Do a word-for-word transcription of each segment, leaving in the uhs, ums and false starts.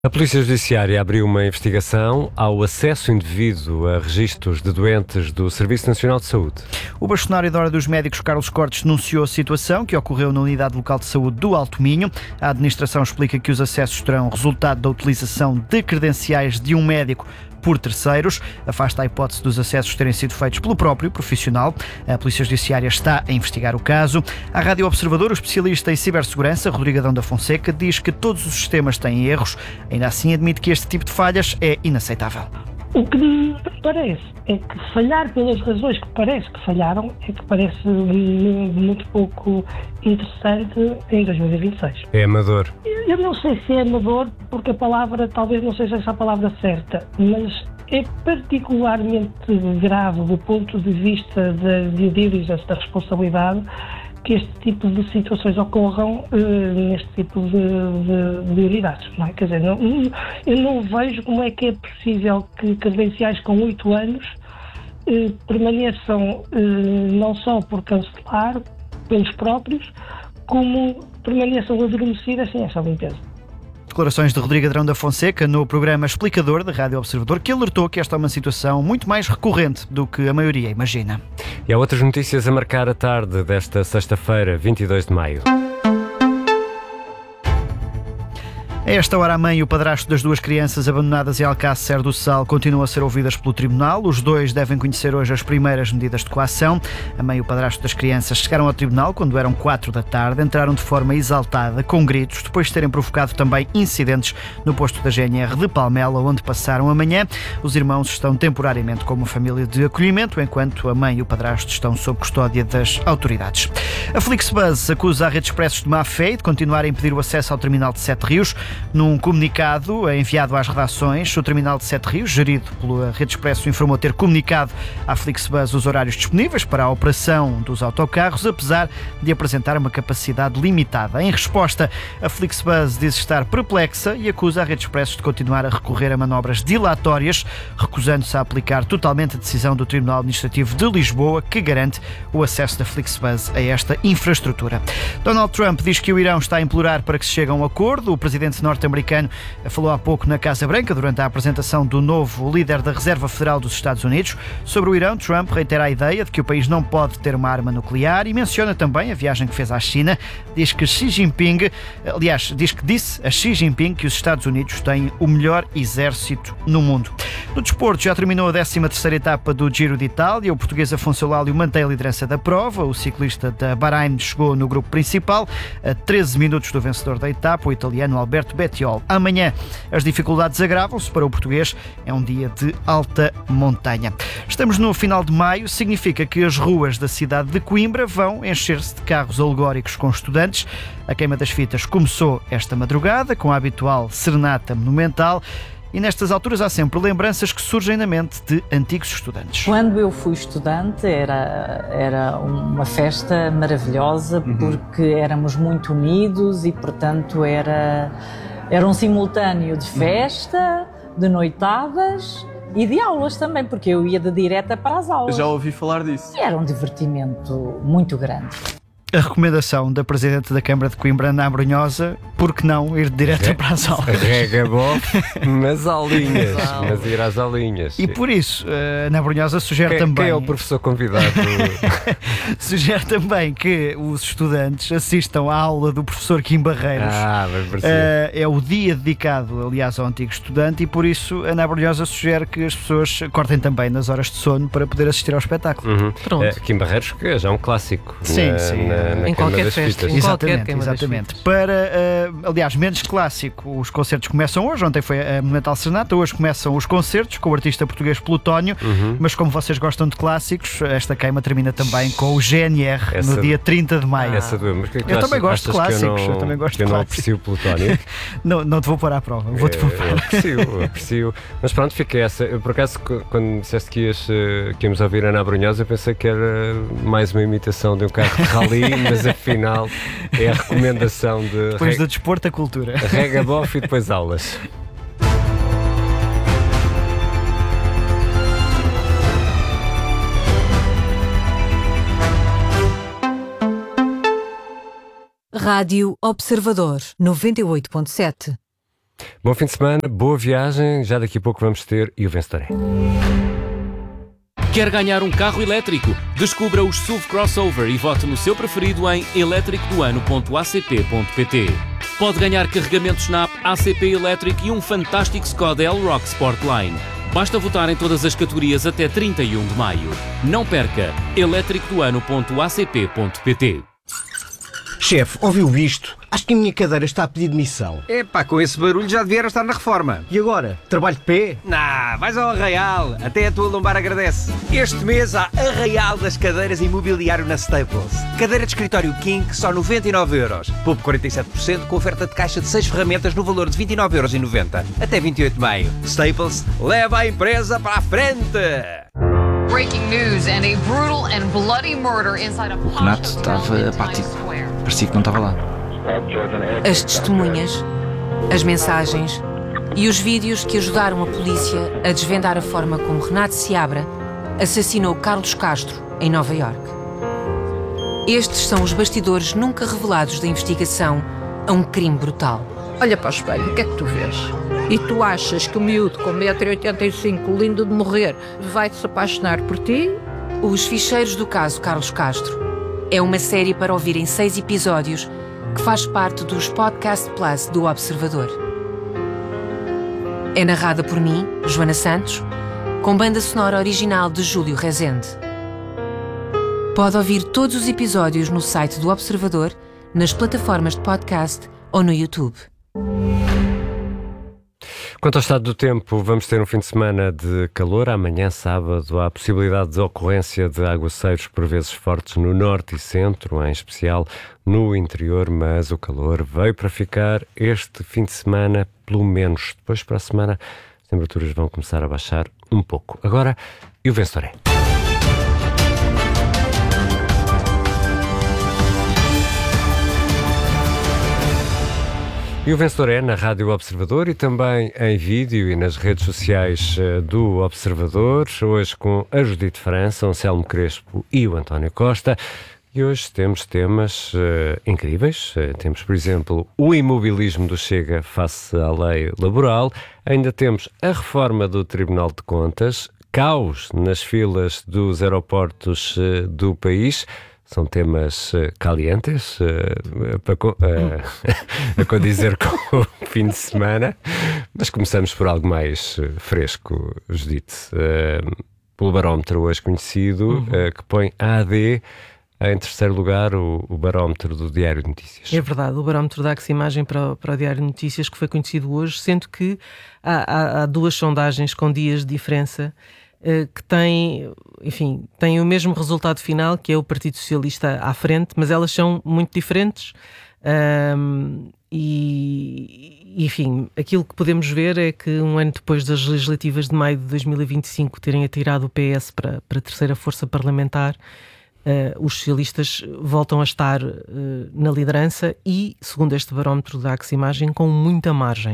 A Polícia Judiciária abriu uma investigação ao acesso indevido a registros de doentes do Serviço Nacional de Saúde. O bastonário da Ordem dos Médicos, Carlos Cortes, denunciou a situação que ocorreu na Unidade Local de Saúde do Alto Minho. A administração explica que os acessos terão resultado da utilização de credenciais de um médico por terceiros. Afasta a hipótese dos acessos terem sido feitos pelo próprio profissional. A Polícia Judiciária está a investigar o caso. À Rádio Observador, o especialista em cibersegurança, Rodrigo Adão da Fonseca, diz que todos os sistemas têm erros. Ainda assim, admite que este tipo de falhas é inaceitável. O que me parece é que falhar pelas razões que parece que falharam é que parece muito pouco interessante em dois mil e vinte e seis. É amador. Eu não sei se é amador, porque a palavra talvez não seja essa a palavra certa, mas é particularmente grave do ponto de vista da due diligence, da responsabilidade, que este tipo de situações ocorram uh, neste tipo de, de, de unidades, não é? Quer dizer, não, eu não vejo como é que é possível que credenciais com oito anos uh, permaneçam uh, não só por cancelar pelos próprios, como permaneçam adormecidas sem essa limpeza. Declarações de Rodrigo Adão da Fonseca no programa Explicador da Rádio Observador, que alertou que esta é uma situação muito mais recorrente do que a maioria imagina. E há outras notícias a marcar a tarde desta sexta-feira, vinte e dois de maio. A esta hora, a mãe e o padrasto das duas crianças abandonadas em Alcácer do Sal continuam a ser ouvidas pelo tribunal. Os dois devem conhecer hoje as primeiras medidas de coação. A mãe e o padrasto das crianças chegaram ao tribunal quando eram quatro da tarde. Entraram de forma exaltada, com gritos, depois de terem provocado também incidentes no posto da G N R de Palmela, onde passaram a manhã. Os irmãos estão temporariamente com uma família de acolhimento, enquanto a mãe e o padrasto estão sob custódia das autoridades. A Flixbus acusa a Rede Expressos de má fé e de continuar a impedir o acesso ao terminal de Sete Rios. Num comunicado enviado às redações, o terminal de Sete Rios, gerido pela Rede Expresso, informou ter comunicado à Flixbus os horários disponíveis para a operação dos autocarros, apesar de apresentar uma capacidade limitada. Em resposta, a Flixbus diz estar perplexa e acusa a Rede Expressos de continuar a recorrer a manobras dilatórias, recusando-se a aplicar totalmente a decisão do Tribunal Administrativo de Lisboa, que garante o acesso da Flixbus a esta infraestrutura. Donald Trump diz que o Irão está a implorar para que se chegue a um acordo. O presidente norte-americano falou há pouco na Casa Branca, durante a apresentação do novo líder da Reserva Federal dos Estados Unidos. Sobre o Irão, Trump reitera a ideia de que o país não pode ter uma arma nuclear e menciona também a viagem que fez à China. Diz que Xi Jinping, aliás, diz que disse a Xi Jinping que os Estados Unidos têm o melhor exército no mundo. No desporto, já terminou a décima terceira etapa do Giro de Itália. O português Afonso Eulálio mantém a liderança da prova. O ciclista da Bahrein chegou no grupo principal a treze minutos do vencedor da etapa, o italiano Alberto Bettiol. Amanhã as dificuldades agravam-se para o português. É um dia de alta montanha. Estamos no final de maio, significa que as ruas da cidade de Coimbra vão encher-se de carros alegóricos com estudantes. A queima das fitas começou esta madrugada com a habitual serenata monumental. E nestas alturas há sempre lembranças que surgem na mente de antigos estudantes. Quando eu fui estudante era, era uma festa maravilhosa, uhum. porque éramos muito unidos e, portanto, era, era um simultâneo de festa, uhum. de noitadas e de aulas também, porque eu ia de direta para as aulas. Eu já ouvi falar disso. E era um divertimento muito grande. A recomendação da Presidente da Câmara de Coimbra, Ana Abrunhosa, por que não ir direto Re- para as aulas? Rega bof, mas aulinhas, mas ir às aulinhas. E por isso, a Ana Abrunhosa sugere quem, também... Quem é o professor convidado? Sugere também que os estudantes assistam à aula do professor Kim Barreiros. Ah, vai parecer. Uh, é o dia dedicado, aliás, ao antigo estudante, e por isso a Ana Abrunhosa sugere que as pessoas cortem também nas horas de sono para poder assistir ao espetáculo. Uhum. Pronto. É, Kim Barreiros, que já é um clássico. Sim, na, sim. Na, na em qualquer festa. Em exatamente, qualquer exatamente. Para, uh, aliás, menos clássico, os concertos começam hoje. Ontem foi a Monumental Serenata, hoje começam os concertos com o artista português Plutónio. Uhum. Mas como vocês gostam de clássicos, esta queima termina também com o G N R essa, no dia trinta de maio. Essa doeu, mas que é que eu achas, também gosto de clássicos. Eu, não, eu também gosto que eu de não clássicos. aprecio o Plutónio. não, não te vou pôr à prova, vou-te pôr. Eu aprecio, aprecio. Mas pronto, fica essa. Eu, por acaso, quando disseste que, ias, que íamos ouvir a Ana Abrunhosa, eu pensei que era mais uma imitação de um carro de rally, mas afinal é a recomendação de... Depois do desporto, a cultura. Rega bof e depois aulas. Rádio Observador, noventa e oito ponto sete. Bom fim de semana, boa viagem. Já daqui a pouco vamos ter E o Vencedor é. Quer ganhar um carro elétrico? Descubra os S U V Crossover e vote no seu preferido em elétrico do ano ponto a c p ponto p t. Pode ganhar carregamentos na app A C P Electric e um fantástico Skoda L-Rock Sportline. Basta votar em todas as categorias até trinta e um de maio. Não perca! elétrico do ano ponto a c p ponto p t. Chefe, ouviu isto? Acho que a minha cadeira está a pedir demissão. Epá, com esse barulho já devia estar na reforma. E agora? Trabalho de pé? Nah, vais ao Arraial. Até a tua lombar agradece. Este mês há Arraial das cadeiras imobiliário na Staples. Cadeira de escritório King, só noventa e nove euros. Poupe quarenta e sete por cento com oferta de caixa de seis ferramentas no valor de vinte e nove euros e noventa. Até vinte e oito de maio. Staples, leva a empresa para a frente! Breaking news and a brutal and bloody murder inside a O Renato estava apático. Parecia que não estava lá. As testemunhas, as mensagens e os vídeos que ajudaram a polícia a desvendar a forma como Renato Seabra assassinou Carlos Castro em Nova Iorque. Estes são os bastidores nunca revelados da investigação a um crime brutal. Olha para o espelho, o que é que tu vês? E tu achas que o miúdo com um metro e oitenta e cinco, lindo de morrer, vai-se apaixonar por ti? Os Ficheiros do Caso Carlos Castro é uma série para ouvir em seis episódios que faz parte dos Podcast Plus do Observador. É narrada por mim, Joana Santos, com banda sonora original de Júlio Rezende. Pode ouvir todos os episódios no site do Observador, nas plataformas de podcast ou no YouTube. Quanto ao estado do tempo, vamos ter um fim de semana de calor. Amanhã, sábado, há a possibilidade de ocorrência de aguaceiros por vezes fortes no norte e centro, em especial no interior, mas o calor veio para ficar este fim de semana, pelo menos. Depois, para a semana, as temperaturas vão começar a baixar um pouco. Agora, E o Vencedor é. E o Vencedor é na Rádio Observador e também em vídeo e nas redes sociais do Observador, hoje com a Judite França, o Anselmo Crespo e o António Costa. E hoje temos temas uh, incríveis. Uh, temos, por exemplo, o imobilismo do Chega face à lei laboral. Ainda temos a reforma do Tribunal de Contas, caos nas filas dos aeroportos uh, do país. São temas uh, calientes, uh, para co- uh, a condizer com o fim de semana, mas começamos por algo mais uh, fresco, Judite. Uh, pelo barómetro hoje conhecido, uhum. uh, que põe a AD em terceiro lugar, o, o barómetro do Diário de Notícias. É verdade, o barómetro da Aximagem para, para o Diário de Notícias, que foi conhecido hoje, sendo que há, há, há duas sondagens com dias de diferença, que têm, enfim, têm o mesmo resultado final, que é o Partido Socialista à frente, mas elas são muito diferentes. Um, e, enfim, aquilo que podemos ver é que um ano depois das legislativas de maio de dois mil e vinte e cinco terem atirado o P S para, para a terceira força parlamentar, uh, os socialistas voltam a estar uh, na liderança e, segundo este barómetro da Aximagem, com muita margem.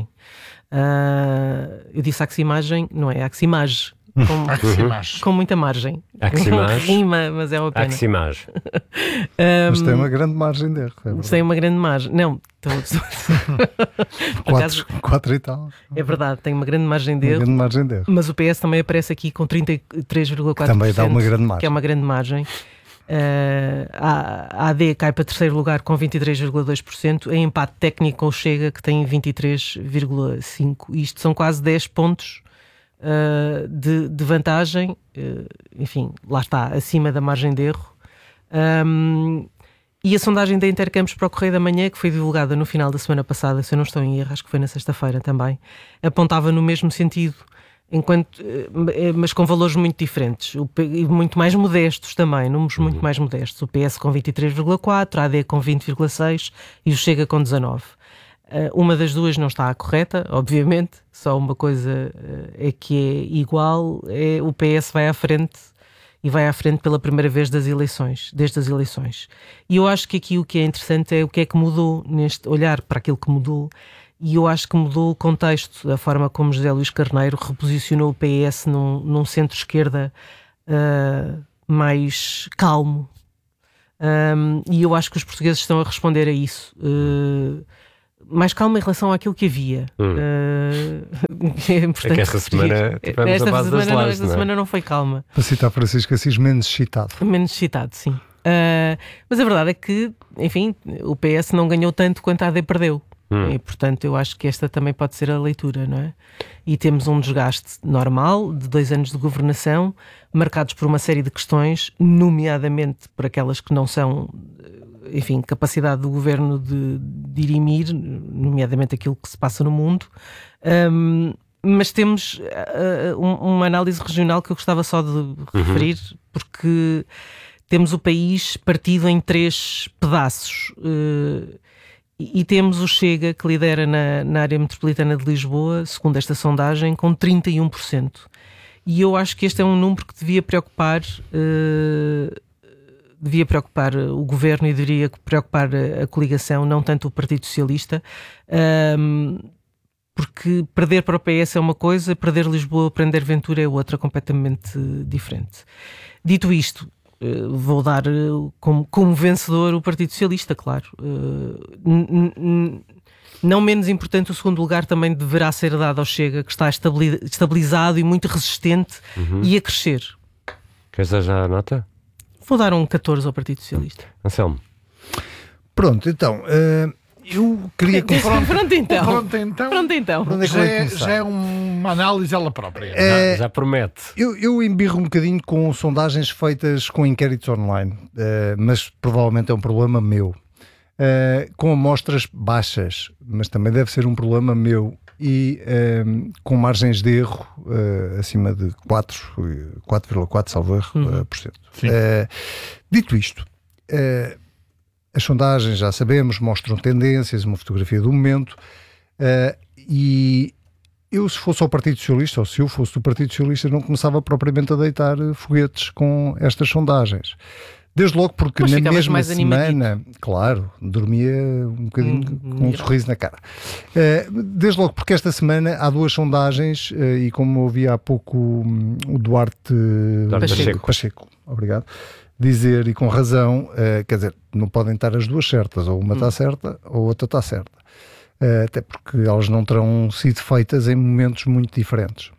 Uh, eu disse Aximagem, não é Aximage. Com, com muita margem. Aximage. Rima, mas é uma pena. Aximage. um, mas tem uma grande margem de erro. É tem uma grande margem. Não, estou... quatro, quatro e tal. É verdade, tem uma grande margem de erro. Grande margem de erro. Mas o P S também aparece aqui com trinta e três vírgula quatro por cento. Também dá uma grande margem. Que é uma grande margem. Uh, a AD cai para terceiro lugar com vinte e três vírgula dois por cento. Em empate técnico com o Chega, que tem vinte e três vírgula cinco por cento. Isto são quase dez pontos. Uh, de, de vantagem, uh, enfim, lá está, acima da margem de erro. Um, e a sondagem da Intercampos para o Correio da Manhã, que foi divulgada no final da semana passada, se eu não estou em erro, acho que foi na sexta-feira também, apontava no mesmo sentido, enquanto, uh, mas com valores muito diferentes o, e muito mais modestos também, números muito mais modestos. O P S com vinte e três vírgula quatro, a AD com vinte vírgula seis e o Chega com dezanove. Uh, uma das duas não está correta, obviamente, só uma coisa uh, é que é igual, é o P S vai à frente e vai à frente pela primeira vez das eleições, desde as eleições. E eu acho que aqui o que é interessante é o que é que mudou, neste olhar para aquilo que mudou, e eu acho que mudou o contexto, a forma como José Luís Carneiro reposicionou o P S num, num centro-esquerda uh, mais calmo. Um, e eu acho que os portugueses estão a responder a isso. Uh, mais calma em relação àquilo que havia. Hum. Uh, é, é que esta semana tivemos esta a base semana, das lajes, esta não é? semana não foi calma. Para citar Francisco Assis, menos excitado. Menos excitado, sim. Uh, mas a verdade é que, enfim, o P S não ganhou tanto quanto a A D perdeu. Hum. E, portanto, eu acho que esta também pode ser a leitura, não é? E temos um desgaste normal de dois anos de governação, marcados por uma série de questões, nomeadamente por aquelas que não são, enfim, capacidade do governo de dirimir, nomeadamente aquilo que se passa no mundo. Um, mas temos uh, um, uma análise regional que eu gostava só de uhum. referir, porque temos o país partido em três pedaços. Uh, E temos o Chega, que lidera na, na área metropolitana de Lisboa, segundo esta sondagem, com trinta e um por cento. E eu acho que este é um número que devia preocupar, uh, devia preocupar o governo e deveria preocupar a, a coligação, não tanto o Partido Socialista, um, porque perder para o P S é uma coisa, perder Lisboa, prender Ventura é outra, completamente diferente. Dito isto, Uh, vou dar uh, como, como vencedor o Partido Socialista, claro. Uh, n- n- não menos importante, o segundo lugar também deverá ser dado ao Chega, que está estabili- estabilizado e muito resistente uhum. e a crescer. Queres dar já a nota? Vou dar um catorze ao Partido Socialista. Anselmo. Pronto, então... Uh... Eu queria... Pronto, pronto então. Pronto então. Pronto, então. Pronto, é já, é, já é uma análise ela própria. É, já, já promete. Eu, eu embirro um bocadinho com sondagens feitas com inquéritos online, uh, mas provavelmente é um problema meu. Uh, com amostras baixas, mas também deve ser um problema meu. E uh, com margens de erro uh, acima de quatro vírgula quatro, salvo erro, uhum. uh, por cento. Uh, dito isto... Uh, As sondagens, já sabemos, mostram tendências, uma fotografia do momento, uh, e eu, se fosse ao Partido Socialista, ou se eu fosse do Partido Socialista, não começava propriamente a deitar foguetes com estas sondagens. Desde logo porque mas na mesma semana, animadito. Claro, dormia um bocadinho hum, com um hum. sorriso na cara. Uh, desde logo porque esta semana há duas sondagens, uh, e como ouvi há pouco um, o Duarte Pacheco. Pacheco, obrigado, dizer, e com razão, uh, quer dizer, não podem estar as duas certas, ou uma está hum. certa ou outra está certa, uh, até porque elas não terão sido feitas em momentos muito diferentes.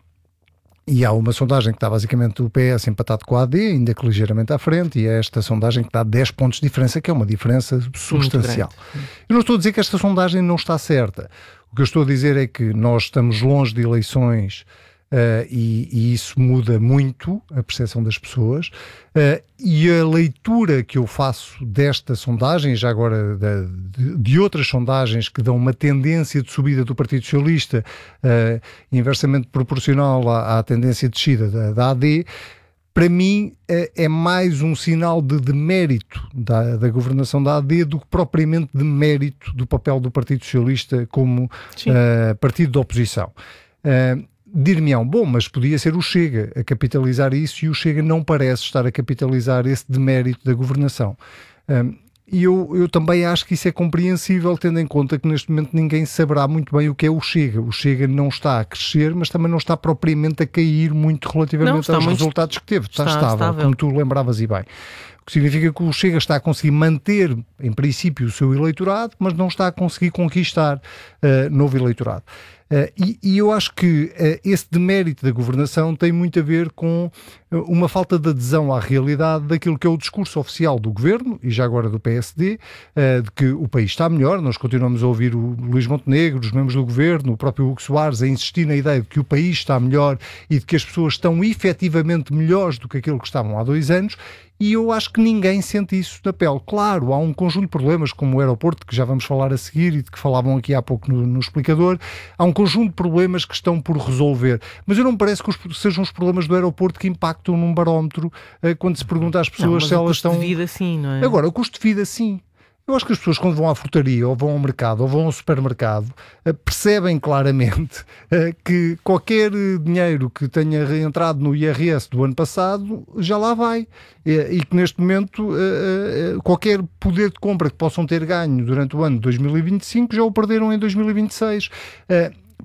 E há uma sondagem que está basicamente o P S empatado com a A D, ainda que ligeiramente à frente, e é esta sondagem que dá dez pontos de diferença, que é uma diferença substancial. Eu não estou a dizer que esta sondagem não está certa. O que eu estou a dizer é que nós estamos longe de eleições, Uh, e, e isso muda muito a percepção das pessoas, uh, e a leitura que eu faço desta sondagem, já agora de, de outras sondagens que dão uma tendência de subida do Partido Socialista, uh, inversamente proporcional à, à tendência de descida da, da A D, para mim uh, é mais um sinal de demérito da, da governação da A D do que propriamente de mérito do papel do Partido Socialista como uh, partido de oposição. Uh, Dir-me-ão, bom, mas podia ser o Chega a capitalizar isso, e o Chega não parece estar a capitalizar esse demérito da governação. Um, e eu, eu também acho que isso é compreensível, tendo em conta que neste momento ninguém saberá muito bem o que é o Chega. O Chega não está a crescer, mas também não está propriamente a cair muito relativamente aos muito... resultados que teve. Está, está estável, estável, como tu lembravas e bem. O que significa que o Chega está a conseguir manter, em princípio, o seu eleitorado, mas não está a conseguir conquistar uh, novo eleitorado. Uh, e, e eu acho que uh, esse demérito da governação tem muito a ver com uh, uma falta de adesão à realidade daquilo que é o discurso oficial do governo, e já agora do P S D, uh, de que o país está melhor. Nós continuamos a ouvir o Luís Montenegro, os membros do governo, o próprio Hugo Soares, a insistir na ideia de que o país está melhor e de que as pessoas estão efetivamente melhores do que aquilo que estavam há dois anos. E eu acho que ninguém sente isso na pele. Claro, há um conjunto de problemas, como o aeroporto, que já vamos falar a seguir e de que falavam aqui há pouco no, no explicador. Há um conjunto de problemas que estão por resolver. Mas eu não me parece que os, sejam os problemas do aeroporto que impactam num barómetro uh, quando se pergunta às pessoas não, se elas estão... o custo de vida sim, não é? Agora, o custo de vida sim. Eu acho que as pessoas, quando vão à frutaria ou vão ao mercado ou vão ao supermercado, uh, percebem claramente uh, que qualquer dinheiro que tenha reentrado no I R S do ano passado já lá vai. E, e que neste momento uh, uh, qualquer poder de compra que possam ter ganho durante o ano de dois mil e vinte e cinco já o perderam em dois mil e vinte e seis. Uh,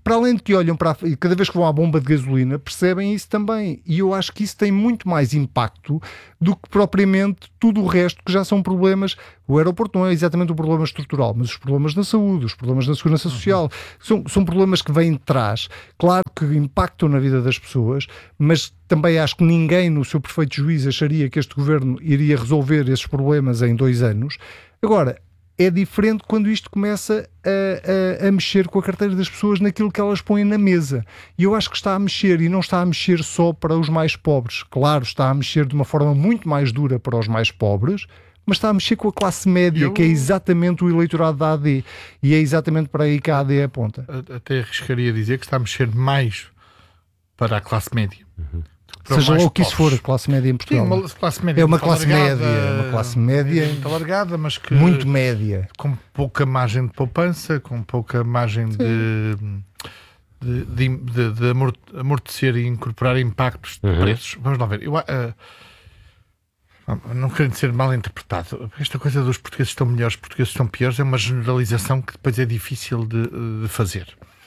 para além de que olham para a, e cada vez que vão à bomba de gasolina percebem isso também, e eu acho que isso tem muito mais impacto do que propriamente tudo o resto que já são problemas. O aeroporto não é exatamente um problema estrutural, mas os problemas na saúde, os problemas na segurança social, são, são problemas que vêm de trás, claro que impactam na vida das pessoas, mas também acho que ninguém no seu perfeito juízo acharia que este governo iria resolver esses problemas em dois anos. Agora, é diferente quando isto começa a, a, a mexer com a carteira das pessoas naquilo que elas põem na mesa. E eu acho que está a mexer, e não está a mexer só para os mais pobres. Claro, está a mexer de uma forma muito mais dura para os mais pobres, mas está a mexer com a classe média, eu... que é exatamente o eleitorado da A D. E é exatamente para aí que a AD aponta. Até arriscaria dizer que está a mexer mais para a classe média. Uhum. Seja lá o que isso for, a classe média em Portugal. Sim, uma classe média é uma classe alargada, média, uma classe média muito alargada, mas que muito média, com pouca margem de poupança, com pouca margem de, de, de, de, de amortecer e incorporar impactos de uhum. preços. Vamos lá ver. Eu, uh, não querendo ser mal interpretado, esta coisa dos portugueses estão melhores, os portugueses estão piores, é uma generalização que depois é difícil de, de fazer,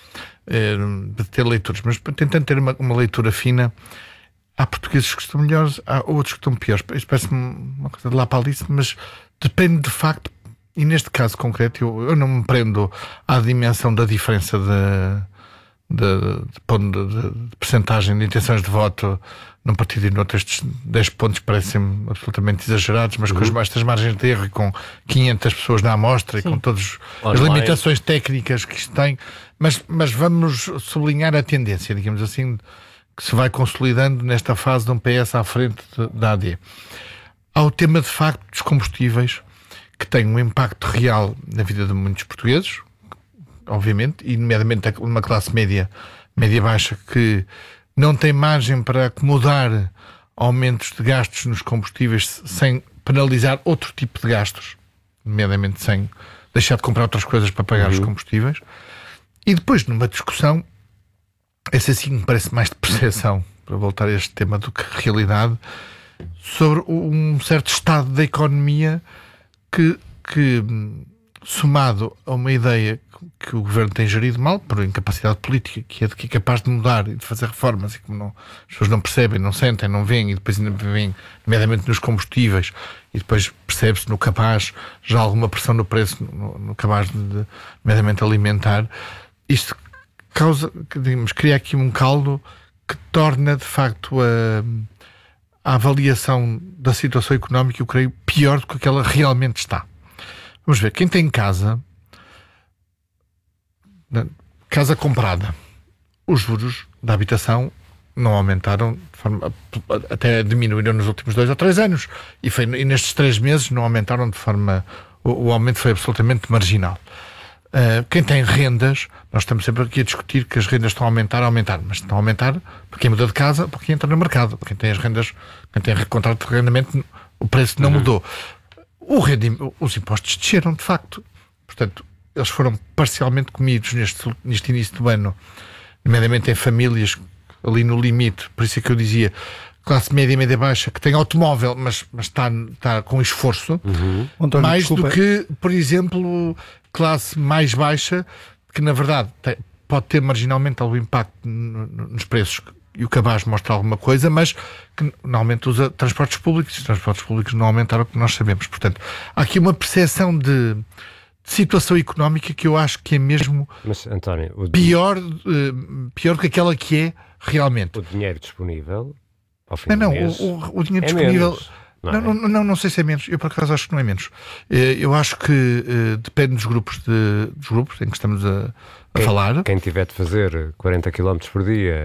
de ter leitores, mas tentando ter uma, uma leitura fina. Há portugueses que estão melhores, há outros que estão piores. Isto parece-me uma coisa de lá para ali, mas depende de facto, e neste caso concreto eu, eu não me prendo à dimensão da diferença de, de, de, de, de percentagem de intenções de voto num partido e noutro. Estes dez pontos parecem absolutamente exagerados, mas uhum. com as baixas margens de erro e com quinhentas pessoas na amostra Sim. e com todas as limitações técnicas que isto tem, mas, mas vamos sublinhar a tendência, digamos assim, que se vai consolidando nesta fase de um P S à frente da A D. Há o tema, de facto, dos combustíveis, que tem um impacto real na vida de muitos portugueses, obviamente, e nomeadamente uma classe média, média-baixa, que não tem margem para acomodar aumentos de gastos nos combustíveis sem penalizar outro tipo de gastos, nomeadamente sem deixar de comprar outras coisas para pagar uhum. os combustíveis. E depois, numa discussão, esse assim me parece mais de percepção, para voltar a este tema do que realidade, sobre um certo estado da economia que, que somado a uma ideia que o governo tem gerido mal, por incapacidade política, que é de que é capaz de mudar e de fazer reformas, e como não, as pessoas não percebem, não sentem, não veem, e depois ainda veem, nomeadamente nos combustíveis, e depois percebe-se no cabaz já alguma pressão no preço, no, no cabaz de, de, nomeadamente alimentar. Isto causa, digamos, cria aqui um caldo que torna, de facto, a, a avaliação da situação económica, eu creio, pior do que aquela realmente está. Vamos ver, quem tem casa, casa comprada, os juros da habitação não aumentaram, de forma, até diminuíram nos últimos dois ou três anos, e, foi, e nestes três meses não aumentaram de forma, o, o aumento foi absolutamente marginal. Uh, quem tem rendas, nós estamos sempre aqui a discutir que as rendas estão a aumentar, a aumentar, mas estão a aumentar para quem muda de casa, para quem entra no mercado, para quem tem as rendas, quem tem contrato de arrendamento, o preço não uhum. mudou. O rendim, os impostos desceram, de facto. Portanto, eles foram parcialmente comidos neste, neste início do ano, nomeadamente em famílias ali no limite. Por isso é que eu dizia, classe média e média baixa, que tem automóvel, mas, mas está, está com esforço, uhum. António, mais desculpa. do que, por exemplo, classe mais baixa, que na verdade tem, pode ter marginalmente algum impacto no, no, nos preços, e o cabaz mostra alguma coisa, mas que normalmente usa transportes públicos, e os transportes públicos não aumentaram, como nós sabemos. Portanto, há aqui uma percepção de, de situação económica que eu acho que é mesmo mas, António, o pior, uh, pior que aquela que é realmente. O dinheiro disponível ao fim não, do não, mês o, o, o dinheiro é disponível... Menos. Não, não, não, não, não sei se é menos. Eu, por acaso, acho que não é menos. Eu acho que uh, depende dos grupos, de, dos grupos em que estamos a, a quem, falar. Quem tiver de fazer quarenta quilómetros por dia...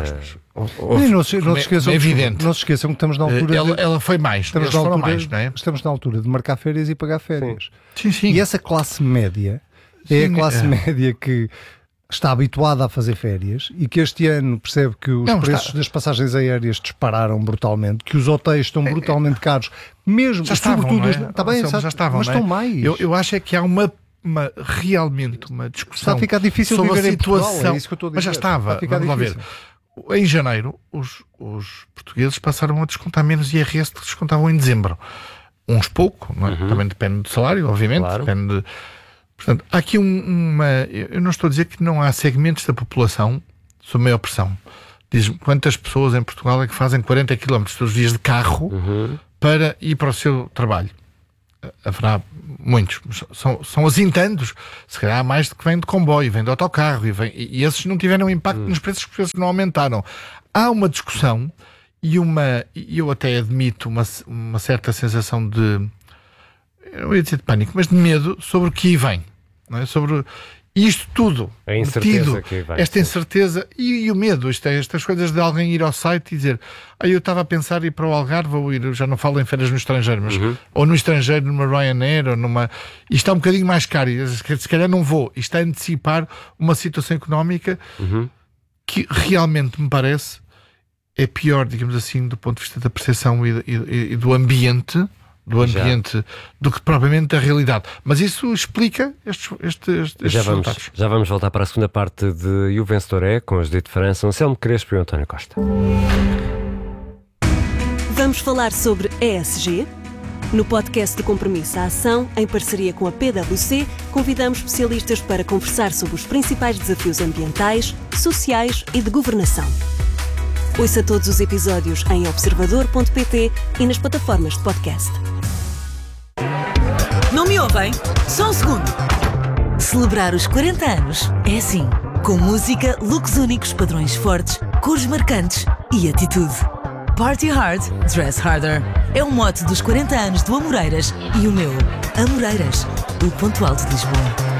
Uh, ou, não, não, se, não, se esqueçam, é evidente. Não se esqueçam que estamos na altura... Ela, de, ela foi mais. Estamos na, altura, mais não é? estamos na altura de marcar férias e pagar férias. Sim, sim. E essa classe média é sim, a classe é. média que... está habituada a fazer férias e que este ano percebe que os não, preços está... das passagens aéreas dispararam brutalmente, que os hotéis estão brutalmente caros, mesmo, já estavam, sobretudo, não é? Está bem, já, já estavam, mas é? estão mais. Eu, eu acho é que há uma, uma realmente uma discussão está a ficar difícil sobre viver a situação, em Portugal, é isso que eu estou a dizer. Mas já estava, vamos lá ver. Em janeiro, os, os portugueses passaram a descontar menos I R S do que descontavam em dezembro. Uns pouco, não é? Uhum. Também depende do salário, obviamente, claro. depende de... Portanto, há aqui um, uma... Eu não estou a dizer que não há segmentos da população sob maior pressão. Diz-me quantas pessoas em Portugal é que fazem quarenta quilómetros todos os dias de carro uhum. para ir para o seu trabalho. Haverá muitos. São, são azintandos. Se calhar há mais de que vêm de comboio, vêm de autocarro. E, vem, e esses não tiveram impacto uhum. nos preços, porque os preços não aumentaram. Há uma discussão e uma... Eu até admito uma, uma certa sensação de... Eu não ia dizer de pânico, mas de medo sobre o que aí vem. Não é? Sobre isto tudo, a incerteza metido, que vem, esta incerteza e, e o medo, isto é, estas coisas de alguém ir ao site e dizer ah, eu estava a pensar em ir para o Algarve ou ir, eu já não falo em férias no estrangeiro, mas uhum. ou no estrangeiro, numa Ryanair ou numa... Isto está um bocadinho mais caro, se calhar não vou. Isto está a antecipar uma situação económica uhum. que realmente me parece é pior, digamos assim, do ponto de vista da percepção e, e, e do ambiente do ambiente, já. do que propriamente da realidade. Mas isso explica estes, estes, estes já vamos, resultados. Já vamos voltar para a segunda parte de E o Vencedor é, com a Judite França, Anselmo Crespo e o António Costa. Vamos falar sobre E S G. No podcast de Compromisso à Ação, em parceria com a P W C, convidamos especialistas para conversar sobre os principais desafios ambientais, sociais e de governação. Ouça todos os episódios em observador ponto pt e nas plataformas de podcast. Não me ouvem? Só um segundo. Celebrar os quarenta anos é assim, com música, looks únicos, padrões fortes, cores marcantes e atitude. Party hard, dress harder. É o mote dos quarenta anos do Amoreiras e o meu, Amoreiras, o ponto alto de Lisboa.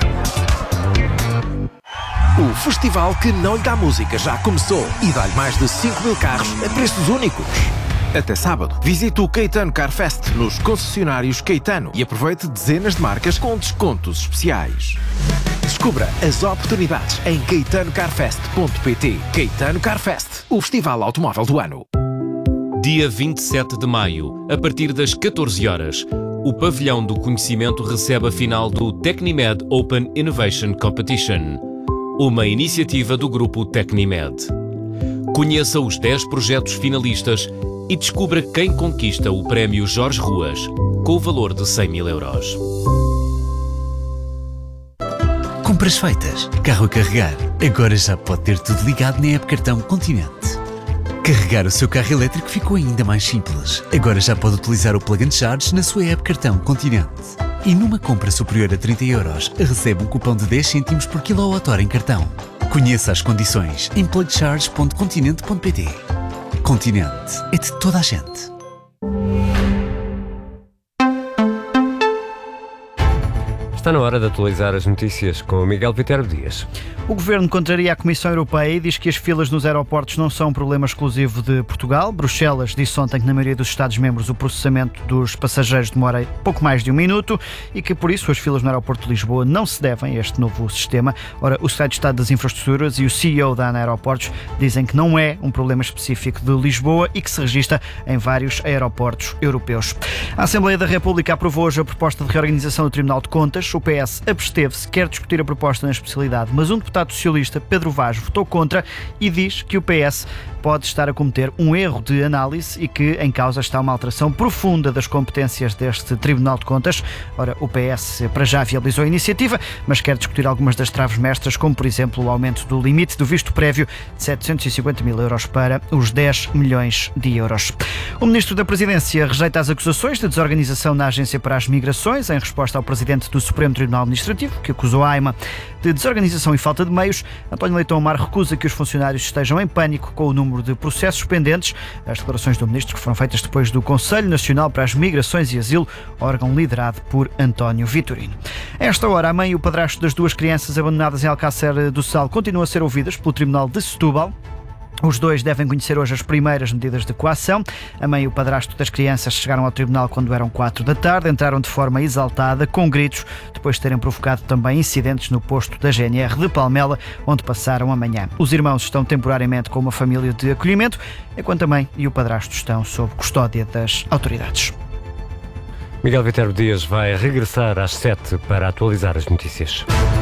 O festival que não lhe dá música já começou e dá-lhe mais de cinco mil carros a preços únicos. Até sábado, visite o Caetano Car Fest nos concessionários Caetano e aproveite dezenas de marcas com descontos especiais. Descubra as oportunidades em caetano car fest ponto pt. Caetano Car Fest, o festival automóvel do ano. Dia vinte e sete de maio, a partir das catorze horas, o Pavilhão do Conhecimento recebe a final do Tecnimed Open Innovation Competition, uma iniciativa do grupo Tecnimed. Conheça os dez projetos finalistas e descubra quem conquista o prémio Jorge Ruas, com o valor de cem mil euros. Compras feitas, carro a carregar. Agora já pode ter tudo ligado na app Cartão Continente. Carregar o seu carro elétrico ficou ainda mais simples. Agora já pode utilizar o Plug and Charge na sua app Cartão Continente. E numa compra superior a trinta euros, recebe um cupom de dez cêntimos por quilowatt-hora em cartão. Conheça as condições em plug charge ponto continente ponto pt. Continente é de toda a gente. Está na hora de atualizar as notícias com o Miguel Viterbo Dias. O Governo contraria a Comissão Europeia e diz que as filas nos aeroportos não são um problema exclusivo de Portugal. Bruxelas disse ontem que na maioria dos Estados-membros o processamento dos passageiros demora pouco mais de um minuto e que por isso as filas no aeroporto de Lisboa não se devem a este novo sistema. Ora, o Secretário de Estado das Infraestruturas e o C E O da ANA Aeroportos dizem que não é um problema específico de Lisboa e que se registra em vários aeroportos europeus. A Assembleia da República aprovou hoje a proposta de reorganização do Tribunal de Contas. O P S absteve-se, quer discutir a proposta na especialidade, mas um deputado socialista, Pedro Vaz, votou contra e diz que o P S pode estar a cometer um erro de análise e que em causa está uma alteração profunda das competências deste Tribunal de Contas. Ora, o P S para já viabilizou a iniciativa, mas quer discutir algumas das traves mestras, como por exemplo o aumento do limite do visto prévio de setecentos e cinquenta mil euros para os dez milhões de euros. O Ministro da Presidência rejeita as acusações de desorganização na Agência para as Migrações, em resposta ao Presidente do Supremo Tribunal Administrativo, que acusou a AIMA de desorganização e falta de meios. António Leitão Amar recusa que os funcionários estejam em pânico com o número de processos pendentes. As declarações do Ministro que foram feitas depois do Conselho Nacional para as Migrações e Asilo, órgão liderado por António Vitorino. A esta hora, a mãe e o padrasto das duas crianças abandonadas em Alcácer do Sal continuam a ser ouvidas pelo Tribunal de Setúbal. Os dois devem conhecer hoje as primeiras medidas de coação. A mãe e o padrasto das crianças chegaram ao tribunal quando eram quatro da tarde, entraram de forma exaltada, com gritos, depois de terem provocado também incidentes no posto da G N R de Palmela, onde passaram a manhã. Os irmãos estão temporariamente com uma família de acolhimento, enquanto a mãe e o padrasto estão sob custódia das autoridades. Miguel Viterbo Dias vai regressar às sete para atualizar as notícias.